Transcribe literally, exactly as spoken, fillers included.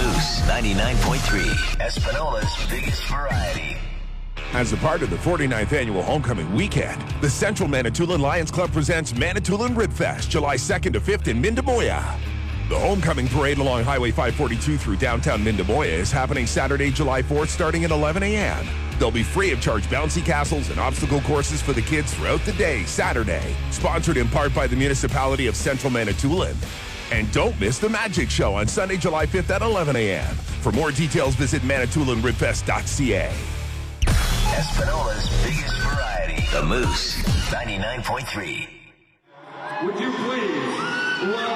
Moose ninety-nine point three, Espinola's biggest variety. As a part of the forty-ninth Annual Homecoming Weekend, the Central Manitoulin Lions Club presents Manitoulin Rib Fest, July second to fifth in Mindemoya. The Homecoming Parade along Highway five forty-two through downtown Mindemoya is happening Saturday, July fourth, starting at eleven a.m. There'll be free of charge bouncy castles and obstacle courses for the kids throughout the day, Saturday. Sponsored in part by the Municipality of Central Manitoulin. And don't miss the Magic Show on Sunday, July fifth at eleven a.m. For more details, visit manitoulin rib fest dot c a. Espinola's biggest variety. The Moose ninety-nine point three. Would you please welcome